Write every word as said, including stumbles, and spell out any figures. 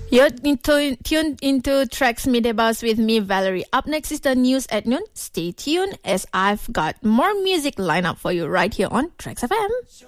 You're into, tuned into Tracks Midday Buzz with me, Valerie. Up next is the news at noon. Stay tuned as I've got more music lined up for you right here on Tracks F M.